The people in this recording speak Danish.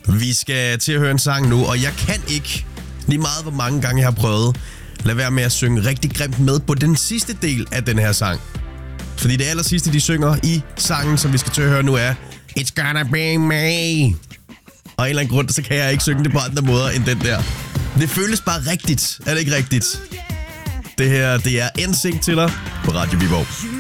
Vi skal til at høre en sang nu, og jeg kan ikke, lige meget hvor mange gange jeg har prøvet, lade være med at synge rigtig grimt med på den sidste del af den her sang. Fordi det aller sidste, de synger i sangen, som vi skal til at høre nu, er It's gonna be me. Og af en eller anden grund, så kan jeg ikke synge det på andre måder end den der. Det føles bare rigtigt. Er det ikke rigtigt? Det her, det er NSYNC til dig på Radio Viborg.